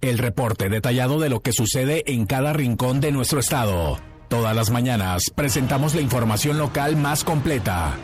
El reporte detallado de lo que sucede en cada rincón de nuestro estado. Todas las mañanas presentamos la información local más completa.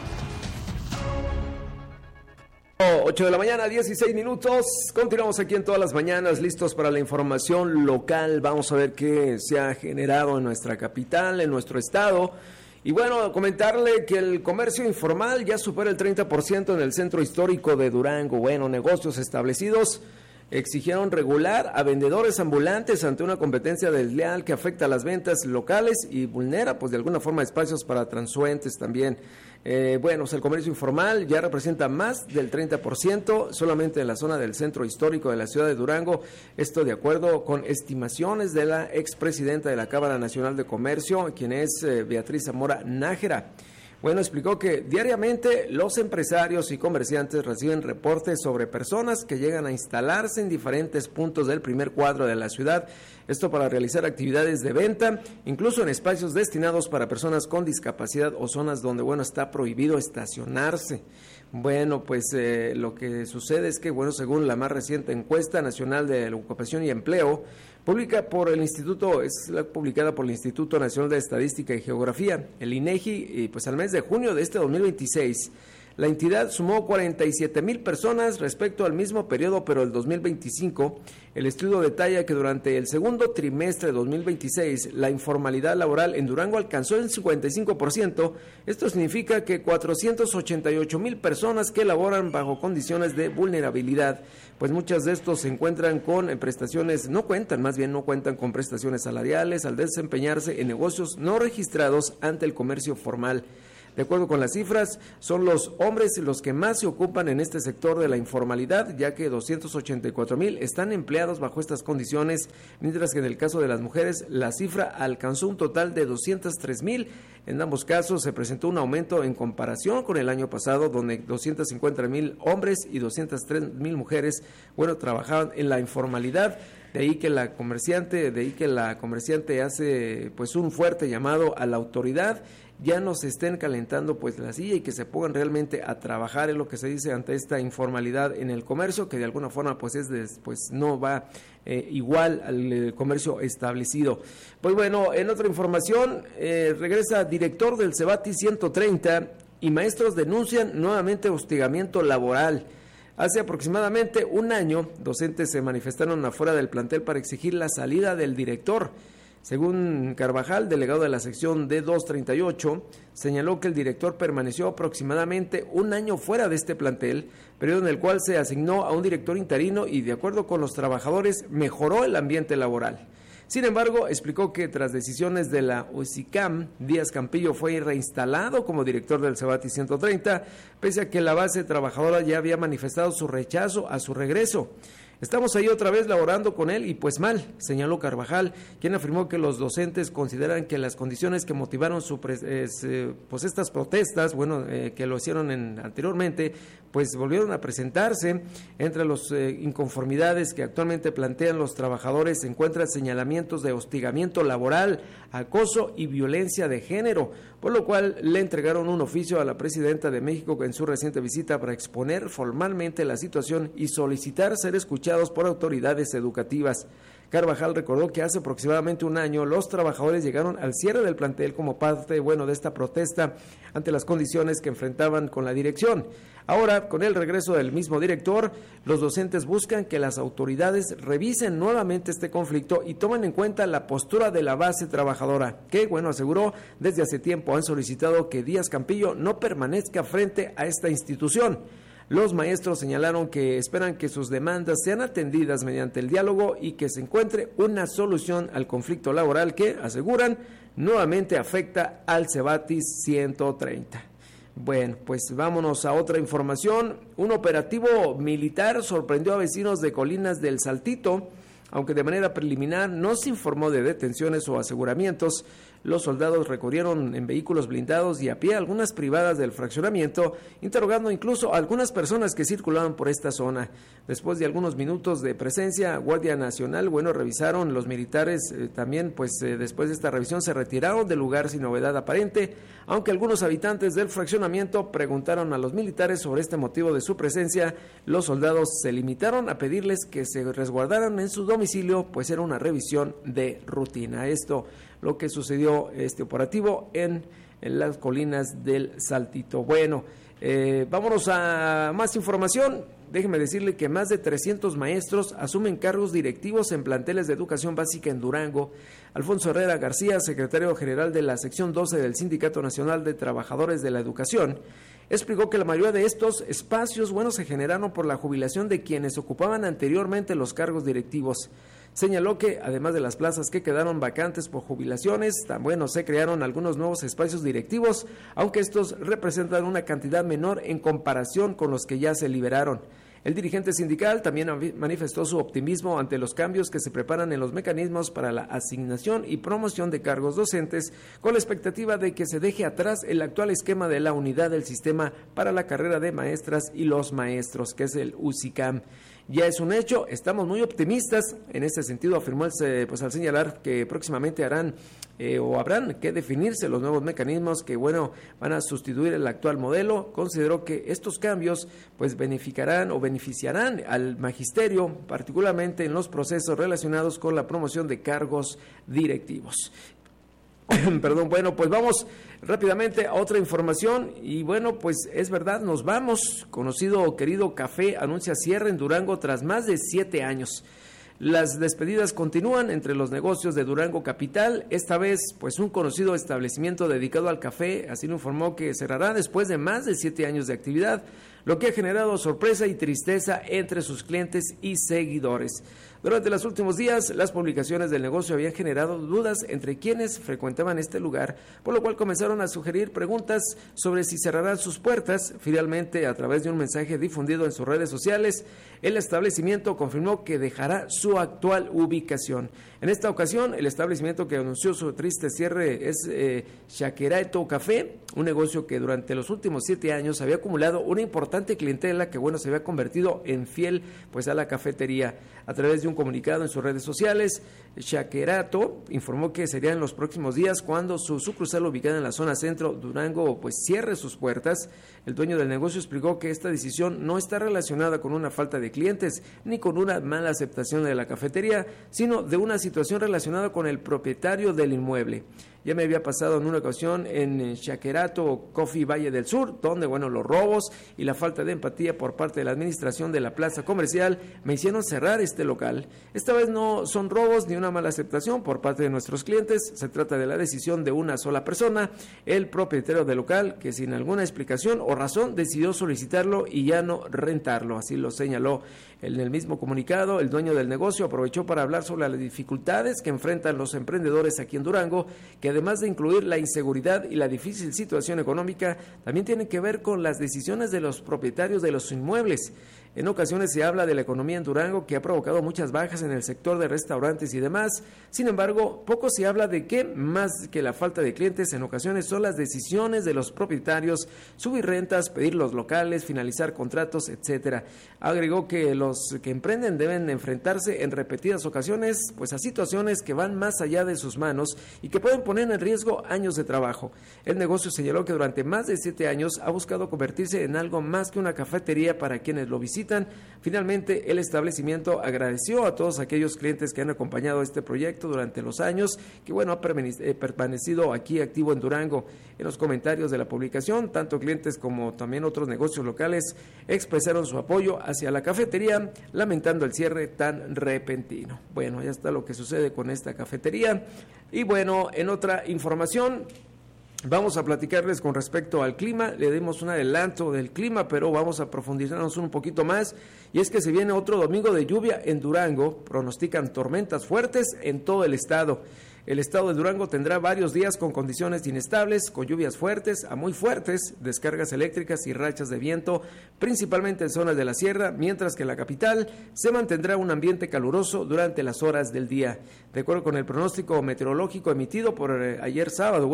8 de la mañana, 16 minutos. Continuamos aquí en Todas las Mañanas, listos para la información local. Vamos a ver qué se ha generado en nuestra capital, en nuestro estado. Y bueno, comentarle que el comercio informal ya supera el 30% en el centro histórico de Durango. Bueno, negocios establecidos exigieron regular a vendedores ambulantes ante una competencia desleal que afecta a las ventas locales y vulnera, pues de alguna forma, espacios para transeúntes también. Bueno, el comercio informal ya representa más del 30% solamente en la zona del centro histórico de la ciudad de Durango. Esto de acuerdo con estimaciones de la expresidenta de la Cámara Nacional de Comercio, quien es Beatriz Zamora Nájera. Bueno, explicó que diariamente los empresarios y comerciantes reciben reportes sobre personas que llegan a instalarse en diferentes puntos del primer cuadro de la ciudad, esto para realizar actividades de venta, incluso en espacios destinados para personas con discapacidad o zonas donde, bueno, está prohibido estacionarse. Bueno, pues lo que sucede es que, bueno, según la más reciente encuesta nacional de la ocupación y empleo, publicada por el Instituto Nacional de Estadística y Geografía, el INEGI, y pues al mes de junio de este 2026, la entidad sumó 47,000 personas respecto al mismo periodo, pero el 2025. El estudio detalla que durante el segundo trimestre de 2026, la informalidad laboral en Durango alcanzó el 55%. Esto significa que 488,000 personas que laboran bajo condiciones de vulnerabilidad, pues muchas de estos se encuentran con prestaciones, no cuentan con prestaciones salariales al desempeñarse en negocios no registrados ante el comercio formal. De acuerdo con las cifras, son los hombres los que más se ocupan en este sector de la informalidad, ya que 284,000 están empleados bajo estas condiciones, mientras que en el caso de las mujeres la cifra alcanzó un total de 203,000. En ambos casos se presentó un aumento en comparación con el año pasado, donde 250,000 hombres y 203,000 mujeres, bueno, trabajaban en la informalidad. De ahí que la comerciante hace pues un fuerte llamado a la autoridad, ya no se estén calentando pues la silla y que se pongan realmente a trabajar, es lo que se dice ante esta informalidad en el comercio, que de alguna forma pues no va igual al comercio establecido. Pues bueno, en otra información, regresa director del CEBATI 130 y maestros denuncian nuevamente hostigamiento laboral. Hace aproximadamente un año, docentes se manifestaron afuera del plantel para exigir la salida del director. Según Carvajal, delegado de la sección D238, señaló que el director permaneció aproximadamente un año fuera de este plantel, periodo en el cual se asignó a un director interino y, de acuerdo con los trabajadores, mejoró el ambiente laboral. Sin embargo, explicó que tras decisiones de la UCICAM, Díaz Campillo fue reinstalado como director del CEBATI 130, pese a que la base trabajadora ya había manifestado su rechazo a su regreso. Estamos ahí otra vez laborando con él y pues mal, señaló Carvajal, quien afirmó que los docentes consideran que las condiciones que motivaron pues estas protestas, que lo hicieron anteriormente, pues volvieron a presentarse. Entre las inconformidades que actualmente plantean los trabajadores se encuentran señalamientos de hostigamiento laboral, acoso y violencia de género, por lo cual le entregaron un oficio a la presidenta de México en su reciente visita para exponer formalmente la situación y solicitar ser escuchados por autoridades educativas. Carvajal recordó que hace aproximadamente un año los trabajadores llegaron al cierre del plantel como parte, de esta protesta ante las condiciones que enfrentaban con la dirección. Ahora, con el regreso del mismo director, los docentes buscan que las autoridades revisen nuevamente este conflicto y tomen en cuenta la postura de la base trabajadora, que, aseguró, desde hace tiempo han solicitado que Díaz Campillo no permanezca frente a esta institución. Los maestros señalaron que esperan que sus demandas sean atendidas mediante el diálogo y que se encuentre una solución al conflicto laboral que, aseguran, nuevamente afecta al CEBATI 130. Bueno, pues vámonos a otra información. Un operativo militar sorprendió a vecinos de Colinas del Saltito. Aunque de manera preliminar no se informó de detenciones o aseguramientos, los soldados recorrieron en vehículos blindados y a pie algunas privadas del fraccionamiento, interrogando incluso a algunas personas que circulaban por esta zona. Después de algunos minutos de presencia, Guardia Nacional, revisaron los militares también, después de esta revisión se retiraron del lugar sin novedad aparente, aunque algunos habitantes del fraccionamiento preguntaron a los militares sobre este motivo de su presencia. Los soldados se limitaron a pedirles que se resguardaran en su domicilio domicilio, pues era una revisión de rutina. Esto lo que sucedió operativo en las colinas del Saltito. Bueno, vámonos a más información. Déjeme decirle que más de 300 maestros asumen cargos directivos en planteles de educación básica en Durango. Alfonso Herrera García, secretario general de la sección 12 del Sindicato Nacional de Trabajadores de la Educación, explicó que la mayoría de estos espacios, se generaron por la jubilación de quienes ocupaban anteriormente los cargos directivos. Señaló que, además de las plazas que quedaron vacantes por jubilaciones, se crearon algunos nuevos espacios directivos, aunque estos representan una cantidad menor en comparación con los que ya se liberaron. El dirigente sindical también manifestó su optimismo ante los cambios que se preparan en los mecanismos para la asignación y promoción de cargos docentes, con la expectativa de que se deje atrás el actual esquema de la unidad del sistema para la carrera de maestras y los maestros, que es el UCICAM. Ya es un hecho, estamos muy optimistas en este sentido, afirmó al señalar que próximamente habrán que definirse los nuevos mecanismos que van a sustituir el actual modelo. Consideró que estos cambios beneficiarán al magisterio, particularmente en los procesos relacionados con la promoción de cargos directivos. Perdón, pues vamos rápidamente a otra información y es verdad, nos vamos. Conocido querido café anuncia cierre en Durango tras más de 7 años. Las despedidas continúan entre los negocios de Durango Capital, esta vez un conocido establecimiento dedicado al café, así lo informó que cerrará después de más de 7 años de actividad, lo que ha generado sorpresa y tristeza entre sus clientes y seguidores. Durante los últimos días, las publicaciones del negocio habían generado dudas entre quienes frecuentaban este lugar, por lo cual comenzaron a sugerir preguntas sobre si cerrarán sus puertas. Finalmente, a través de un mensaje difundido en sus redes sociales, el establecimiento confirmó que dejará su actual ubicación. En esta ocasión, el establecimiento que anunció su triste cierre es Shakerato Café, un negocio que durante los últimos 7 años había acumulado una importante clientela que se había convertido en fiel a la cafetería. A través de un comunicado en sus redes sociales, Shakerato informó que sería en los próximos días cuando su sucursal ubicada en la zona centro Durango cierre sus puertas. El dueño del negocio explicó que esta decisión no está relacionada con una falta de clientes ni con una mala aceptación de la cafetería, sino de una situación relacionada con el propietario del inmueble. Ya me había pasado en una ocasión en Shakerato Coffee Valle del Sur, donde los robos y la falta de empatía por parte de la administración de la plaza comercial me hicieron cerrar este local. Esta vez no son robos ni una mala aceptación por parte de nuestros clientes, se trata de la decisión de una sola persona, el propietario del local, que sin alguna explicación o razón decidió solicitarlo y ya no rentarlo, así lo señaló. En el mismo comunicado, el dueño del negocio aprovechó para hablar sobre las dificultades que enfrentan los emprendedores aquí en Durango, que además de incluir la inseguridad y la difícil situación económica, también tienen que ver con las decisiones de los propietarios de los inmuebles. En ocasiones se habla de la economía en Durango, que ha provocado muchas bajas en el sector de restaurantes y demás. Sin embargo, poco se habla de que, más que la falta de clientes, en ocasiones son las decisiones de los propietarios, subir rentas, pedir los locales, finalizar contratos, etcétera. Agregó que los que emprenden deben enfrentarse en repetidas ocasiones a situaciones que van más allá de sus manos y que pueden poner en riesgo años de trabajo. El negocio señaló que durante más de 7 años ha buscado convertirse en algo más que una cafetería para quienes lo visitan. Finalmente, el establecimiento agradeció a todos aquellos clientes que han acompañado este proyecto durante los años, que ha permanecido aquí activo en Durango. En los comentarios de la publicación, tanto clientes como también otros negocios locales expresaron su apoyo hacia la cafetería, lamentando el cierre tan repentino. Ya está lo que sucede con esta cafetería. Y en otra información, vamos a platicarles con respecto al clima. Le dimos un adelanto del clima, pero vamos a profundizarnos un poquito más. Y es que se viene otro domingo de lluvia en Durango. Pronostican tormentas fuertes en todo el estado. El estado de Durango tendrá varios días con condiciones inestables, con lluvias fuertes a muy fuertes, descargas eléctricas y rachas de viento, principalmente en zonas de la sierra, mientras que en la capital se mantendrá un ambiente caluroso durante las horas del día. De acuerdo con el pronóstico meteorológico emitido por ayer sábado,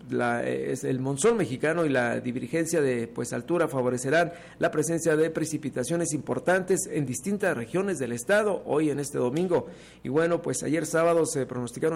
es el monzón mexicano y la divergencia de altura favorecerán la presencia de precipitaciones importantes en distintas regiones del estado hoy en este domingo. Y ayer sábado se pronosticaron lluvias fuertes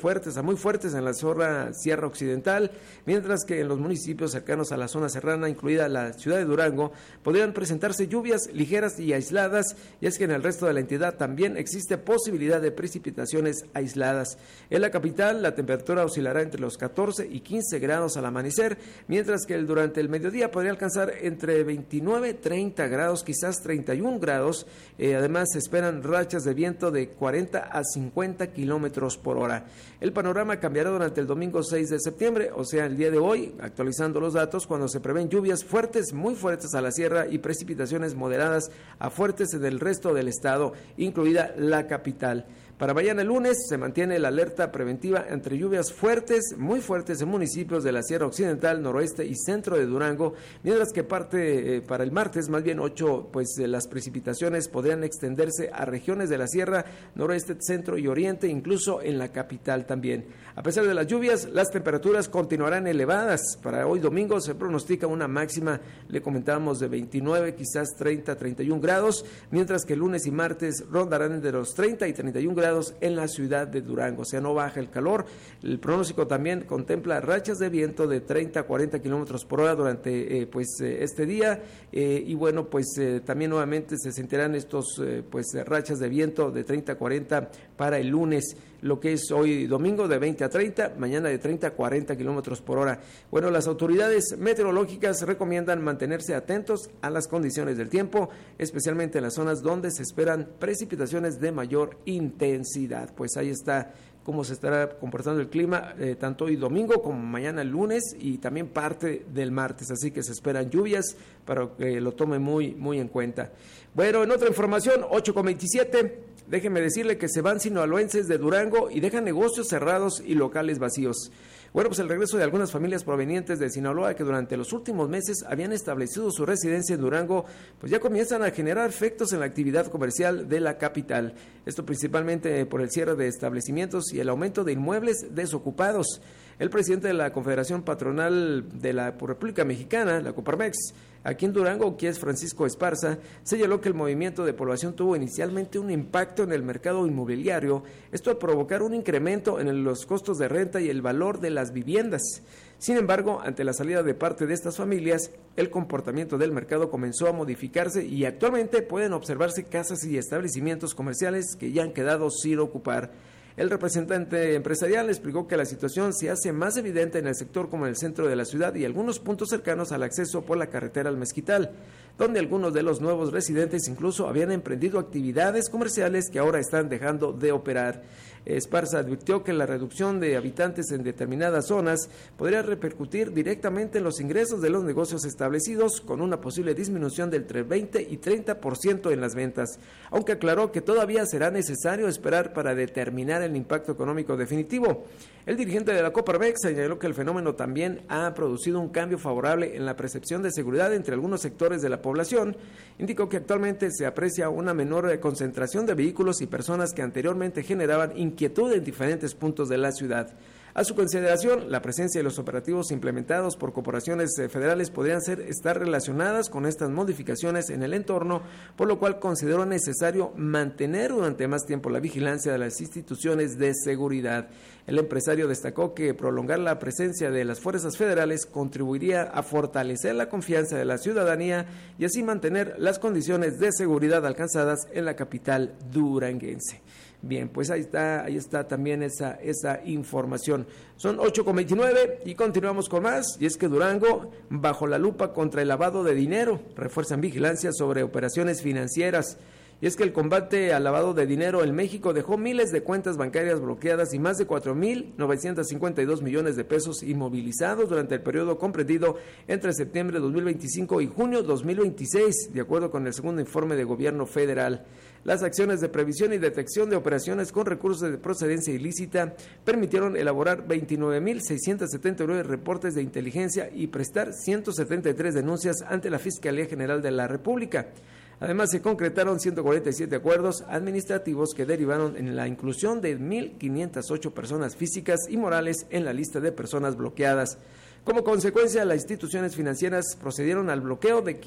fuertes a muy fuertes en la zona Sierra Occidental, mientras que en los municipios cercanos a la zona serrana, incluida la ciudad de Durango, podrían presentarse lluvias ligeras y aisladas, y es que en el resto de la entidad también existe posibilidad de precipitaciones aisladas. En la capital, la temperatura oscilará entre los 14 y 15 grados al amanecer, mientras que durante el mediodía podría alcanzar entre 29 y 30 grados, quizás 31 grados. Además, se esperan rachas de viento de 40 a 50 kilómetros por hora. El panorama cambiará durante el domingo 6 de septiembre, o sea, el día de hoy, actualizando los datos, cuando se prevén lluvias fuertes, muy fuertes a la sierra y precipitaciones moderadas a fuertes en el resto del estado, incluida la capital. Para mañana lunes se mantiene la alerta preventiva entre lluvias fuertes, muy fuertes en municipios de la Sierra Occidental, noroeste y centro de Durango, mientras que para el martes, más bien 8, las precipitaciones podrían extenderse a regiones de la Sierra, noroeste, centro y oriente, incluso en la capital también. A pesar de las lluvias, las temperaturas continuarán elevadas. Para hoy domingo se pronostica una máxima, le comentábamos, de 29, quizás 30, 31 grados, mientras que lunes y martes rondarán entre los 30 y 31 grados en la ciudad de Durango, o sea, no baja el calor. El pronóstico también contempla rachas de viento de 30 a 40 kilómetros por hora durante este día, y bueno, también nuevamente se sentirán estos rachas de viento de 30 a 40 para el lunes, lo que es hoy domingo de 20 a 30, mañana de 30 a 40 kilómetros por hora. Bueno, las autoridades meteorológicas recomiendan mantenerse atentos a las condiciones del tiempo, especialmente en las zonas donde se esperan precipitaciones de mayor intensidad. Pues ahí está cómo se estará comportando el clima, tanto hoy domingo como mañana lunes y también parte del martes, así que se esperan lluvias para que lo tome muy, muy en cuenta. Bueno, en otra información, 8:27, déjenme decirle que se van sinaloenses de Durango y dejan negocios cerrados y locales vacíos. Bueno, pues el regreso de algunas familias provenientes de Sinaloa que durante los últimos meses habían establecido su residencia en Durango, pues ya comienzan a generar efectos en la actividad comercial de la capital. Esto principalmente por el cierre de establecimientos y el aumento de inmuebles desocupados. El presidente de la Confederación Patronal de la República Mexicana, la Coparmex, aquí en Durango, que es Francisco Esparza, señaló que el movimiento de población tuvo inicialmente un impacto en el mercado inmobiliario, esto al provocar un incremento en los costos de renta y el valor de las viviendas. Sin embargo, ante la salida de parte de estas familias, el comportamiento del mercado comenzó a modificarse y actualmente pueden observarse casas y establecimientos comerciales que ya han quedado sin ocupar. El representante empresarial explicó que la situación se hace más evidente en el sector como en el centro de la ciudad y algunos puntos cercanos al acceso por la carretera al Mezquital, donde algunos de los nuevos residentes incluso habían emprendido actividades comerciales que ahora están dejando de operar. Esparza advirtió que la reducción de habitantes en determinadas zonas podría repercutir directamente en los ingresos de los negocios establecidos, con una posible disminución del entre 20 y 30% en las ventas, aunque aclaró que todavía será necesario esperar para determinar el impacto económico definitivo. El dirigente de la Coparmex señaló que el fenómeno también ha producido un cambio favorable en la percepción de seguridad entre algunos sectores de la población. Indicó que actualmente se aprecia una menor concentración de vehículos y personas que anteriormente generaban inquietud en diferentes puntos de la ciudad. A su consideración, la presencia de los operativos implementados por corporaciones federales podrían estar relacionadas con estas modificaciones en el entorno, por lo cual consideró necesario mantener durante más tiempo la vigilancia de las instituciones de seguridad. El empresario destacó que prolongar la presencia de las fuerzas federales contribuiría a fortalecer la confianza de la ciudadanía y así mantener las condiciones de seguridad alcanzadas en la capital duranguense. Bien, pues ahí está también esa información. Son 8:29 y continuamos con más. Y es que Durango, bajo la lupa contra el lavado de dinero, refuerzan vigilancia sobre operaciones financieras. Y es que el combate al lavado de dinero en México dejó miles de cuentas bancarias bloqueadas y más de 4,952 millones de pesos inmovilizados durante el periodo comprendido entre septiembre de 2025 y junio de 2026, de acuerdo con el segundo informe de gobierno federal. Las acciones de previsión y detección de operaciones con recursos de procedencia ilícita permitieron elaborar 29,679 reportes de inteligencia y prestar 173 denuncias ante la Fiscalía General de la República. Además, se concretaron 147 acuerdos administrativos que derivaron en la inclusión de 1,508 personas físicas y morales en la lista de personas bloqueadas. Como consecuencia, las instituciones financieras procedieron al bloqueo de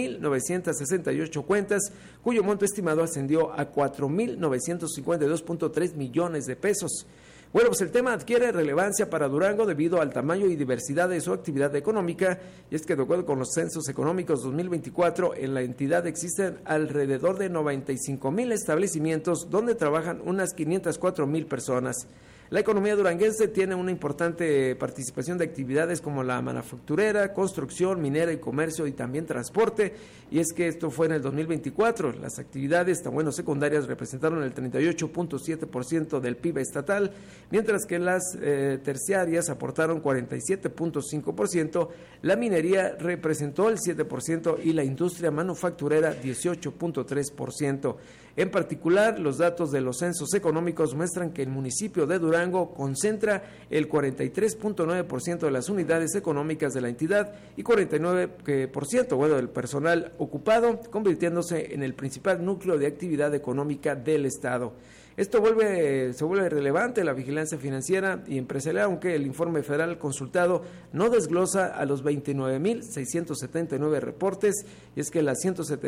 15,968 cuentas, cuyo monto estimado ascendió a 4,952.3 millones de pesos. Bueno, pues el tema adquiere relevancia para Durango debido al tamaño y diversidad de su actividad económica, y es que de acuerdo con los censos económicos 2024, en la entidad existen alrededor de 95,000 establecimientos donde trabajan unas 504,000 personas. La economía duranguense tiene una importante participación de actividades como la manufacturera, construcción, minera y comercio y también transporte, y es que esto fue en el 2024. Las actividades secundarias representaron el 38.7% del PIB estatal, mientras que las terciarias aportaron 47.5%, la minería representó el 7% y la industria manufacturera 18.3%. En particular, los datos de los censos económicos muestran que el municipio de Durango concentra el 43.9% de las unidades económicas de la entidad y 49% del personal ocupado, convirtiéndose en el principal núcleo de actividad económica del estado. Esto se vuelve relevante la vigilancia financiera y empresarial, aunque el informe federal consultado no desglosa a los 29,679 reportes, y es que las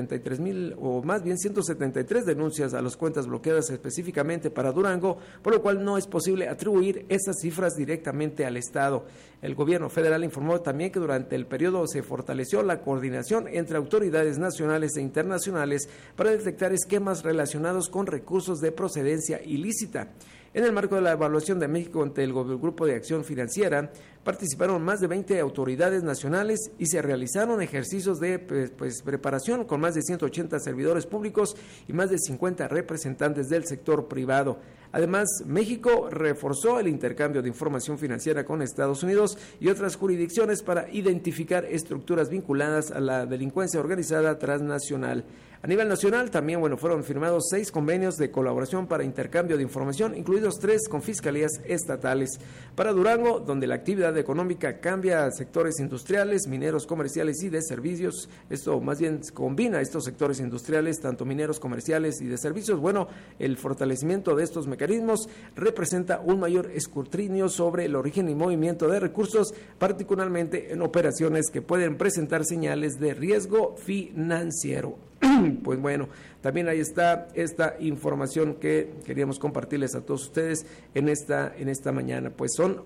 173 denuncias a las cuentas bloqueadas específicamente para Durango, por lo cual no es posible atribuir esas cifras directamente al Estado. El gobierno federal informó también que durante el periodo se fortaleció la coordinación entre autoridades nacionales e internacionales para detectar esquemas relacionados con recursos de procedencia ilícita. En el marco de la evaluación de México ante el Grupo de Acción Financiera, participaron más de 20 autoridades nacionales y se realizaron ejercicios de preparación con más de 180 servidores públicos y más de 50 representantes del sector privado. Además, México reforzó el intercambio de información financiera con Estados Unidos y otras jurisdicciones para identificar estructuras vinculadas a la delincuencia organizada transnacional. A nivel nacional también fueron firmados 6 convenios de colaboración para intercambio de información, incluidos 3 con fiscalías estatales. Para Durango, donde la actividad económica cambia a sectores industriales, mineros, comerciales y de servicios, esto más bien combina estos sectores industriales, tanto mineros, comerciales y de servicios. El fortalecimiento de estos mecanismos representa un mayor escrutinio sobre el origen y movimiento de recursos, particularmente en operaciones que pueden presentar señales de riesgo financiero. También ahí está esta información que queríamos compartirles a todos ustedes en esta mañana. Pues son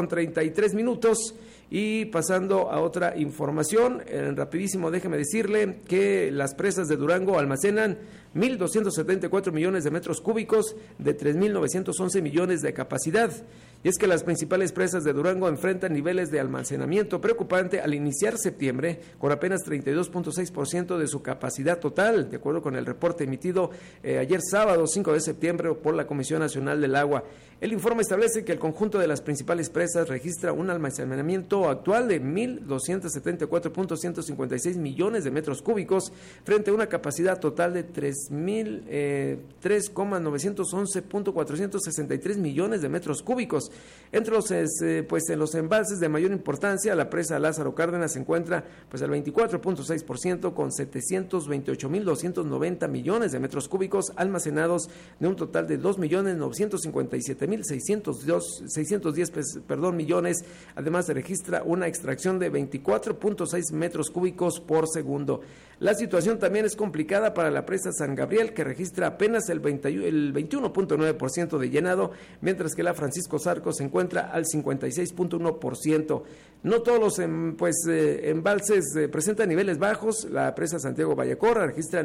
8:33 y pasando a otra información, rapidísimo déjeme decirle que las presas de Durango almacenan 1,274 millones de metros cúbicos de 3,911 millones de capacidad. Y es que las principales presas de Durango enfrentan niveles de almacenamiento preocupante al iniciar septiembre, con apenas 32.6% de su capacidad total, de acuerdo con el reporte emitido ayer sábado 5 de septiembre por la Comisión Nacional del Agua. El informe establece que el conjunto de las principales presas registra un almacenamiento actual de 1,274.156 millones de metros cúbicos frente a una capacidad total de 3,911.463 millones de metros cúbicos. Entre los en los embalses de mayor importancia, la presa Lázaro Cárdenas se encuentra al 24.6% con 728.290 millones de metros cúbicos almacenados de un total de 2.957.610 millones. Además, se registra una extracción de 24.6 metros cúbicos por segundo. La situación también es complicada para la presa San Gabriel, que registra apenas el 21.9% de llenado, mientras que la Francisco Zarco se encuentra al 56.1%. No todos los embalses presentan niveles bajos. La presa Santiago Vallacorra registra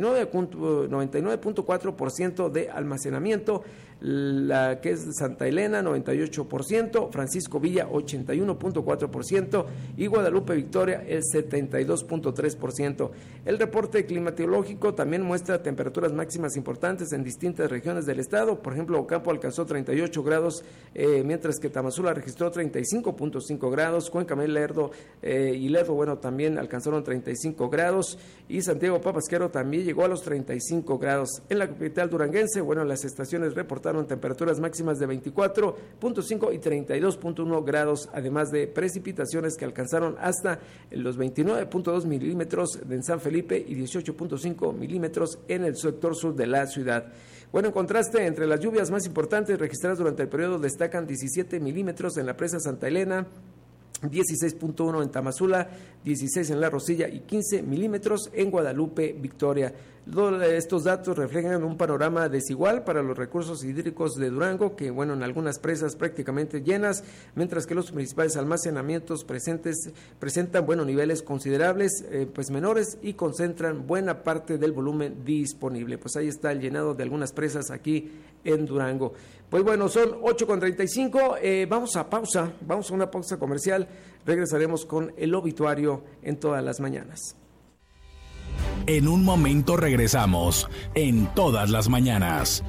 99.4% de almacenamiento, la que es Santa Elena 98%, Francisco Villa 81.4% y Guadalupe Victoria el 72.3%. El reporte climatológico también muestra temperaturas máximas importantes en distintas regiones del estado. Por ejemplo, Ocampo alcanzó 38 grados, mientras que Tamazula registró 35.5 grados, Cuenca, Lerdo y Lerdo, también alcanzaron 35 grados, y Santiago Papasquero también llegó a los 35 grados. En la capital duranguense, las estaciones reportaron temperaturas máximas de 24.5 y 32.1 grados, además de precipitaciones que alcanzaron hasta los 29.2 milímetros en San Felipe y 18.5 milímetros en el sector sur de la ciudad. En contraste, entre las lluvias más importantes registradas durante el periodo destacan 17 milímetros en la presa Santa Elena, 16.1 en Tamazula, 16 en La Rosilla y 15 milímetros en Guadalupe, Victoria. Todos estos datos reflejan un panorama desigual para los recursos hídricos de Durango, que bueno, en algunas presas prácticamente llenas, mientras que los principales almacenamientos presentan niveles considerables, pues menores, y concentran buena parte del volumen disponible. Pues ahí está el llenado de algunas presas aquí en Durango. Pues bueno, son 8:35, vamos a una pausa comercial, regresaremos con el obituario en todas las mañanas. En un momento regresamos en Todas las Mañanas.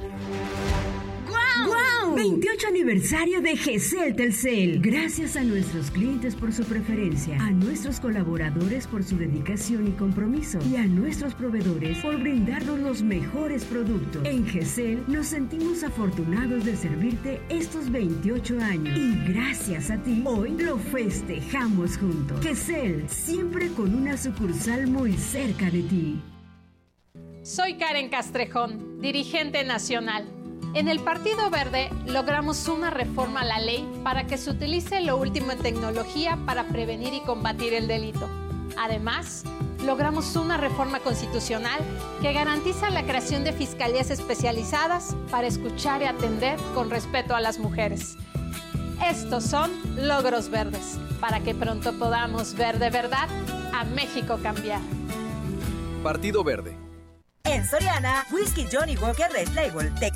28 aniversario de GESEL Telcel. Gracias a nuestros clientes por su preferencia, a nuestros colaboradores por su dedicación y compromiso, y a nuestros proveedores por brindarnos los mejores productos. En GESEL nos sentimos afortunados de servirte estos 28 años. Y gracias a ti, hoy lo festejamos juntos. GESEL, siempre con una sucursal muy cerca de ti. Soy Karen Castrejón, dirigente nacional. En el Partido Verde logramos una reforma a la ley para que se utilice lo último en tecnología para prevenir y combatir el delito. Además, logramos una reforma constitucional que garantiza la creación de fiscalías especializadas para escuchar y atender con respeto a las mujeres. Estos son logros verdes, para que pronto podamos ver de verdad a México cambiar. Partido Verde. En Soriana, Whisky Johnny Walker Red Label